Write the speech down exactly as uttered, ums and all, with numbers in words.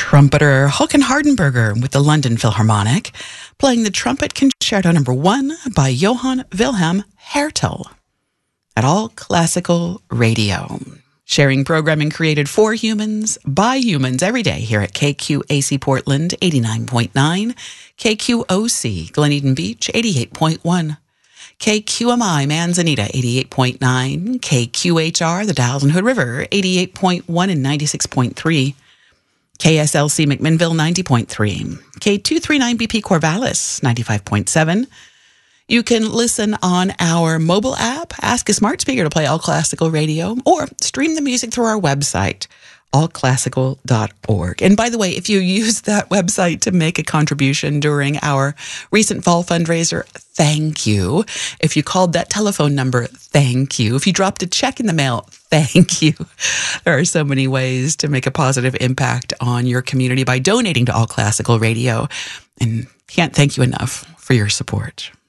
trumpeter Håkan Hardenberger with the London Philharmonic, playing the Trumpet Concerto Number One by Johann Wilhelm Hertel at All Classical Radio. Sharing programming created for humans, by humans, every day here at K Q A C Portland, eighty-nine point nine, K Q O C Glen Eden Beach, eighty-eight point one, K Q M I Manzanita, eighty-eight point nine, K Q H R the Dalles and Hood River, eighty-eight point one and ninety-six point three, K S L C McMinnville, ninety point three, K two thirty-nine B P Corvallis, ninety-five point seven. You can listen on our mobile app, ask a smart speaker to play All Classical Radio, or stream the music through our website, all classical dot org. And by the way, if you use that website to make a contribution during our recent fall fundraiser, thank you. If you called that telephone number, thank you. If you dropped a check in the mail, thank you. There are so many ways to make a positive impact on your community by donating to All Classical Radio. And can't thank you enough for your support.